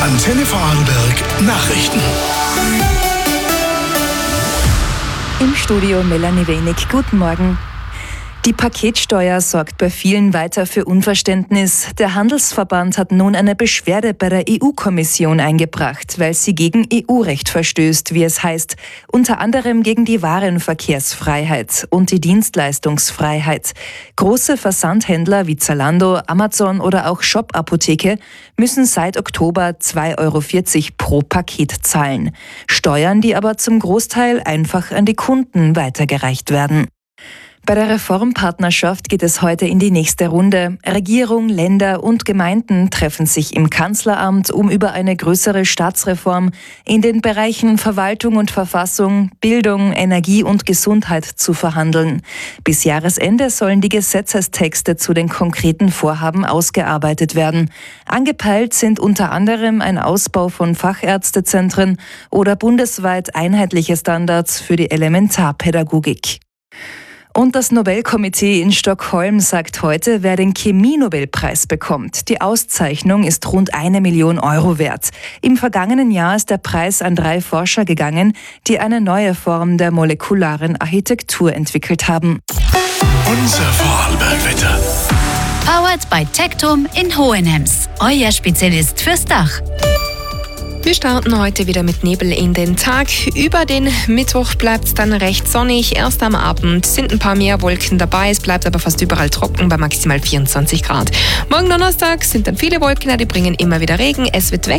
Antenne Vorarlberg Nachrichten. Im Studio Melanie Wenig. Guten Morgen. Die Paketsteuer sorgt bei vielen weiter für Unverständnis. Der Handelsverband hat nun eine Beschwerde bei der EU-Kommission eingebracht, weil sie gegen EU-Recht verstößt, wie es heißt. Unter anderem gegen die Warenverkehrsfreiheit und die Dienstleistungsfreiheit. Große Versandhändler wie Zalando, Amazon oder auch Shop Apotheke müssen seit Oktober 2,40 € pro Paket zahlen. Steuern, die aber zum Großteil einfach an die Kunden weitergereicht werden. Bei der Reformpartnerschaft geht es heute in die nächste Runde. Regierung, Länder und Gemeinden treffen sich im Kanzleramt, um über eine größere Staatsreform in den Bereichen Verwaltung und Verfassung, Bildung, Energie und Gesundheit zu verhandeln. Bis Jahresende sollen die Gesetzestexte zu den konkreten Vorhaben ausgearbeitet werden. Angepeilt sind unter anderem ein Ausbau von Fachärztezentren oder bundesweit einheitliche Standards für die Elementarpädagogik. Und das Nobelkomitee in Stockholm sagt heute, wer den Chemie-Nobelpreis bekommt. Die Auszeichnung ist rund 1 Million € wert. Im vergangenen Jahr ist der Preis an 3 Forscher gegangen, die eine neue Form der molekularen Architektur entwickelt haben. Unser Vorarlberg-Wetter. Powered by Tectum in Hohenems. Euer Spezialist fürs Dach. Wir starten heute wieder mit Nebel in den Tag. Über den Mittwoch bleibt es dann recht sonnig. Erst am Abend sind ein paar mehr Wolken dabei. Es bleibt aber fast überall trocken bei maximal 24 Grad. Morgen Donnerstag sind dann viele Wolken, die bringen immer wieder Regen. Es wird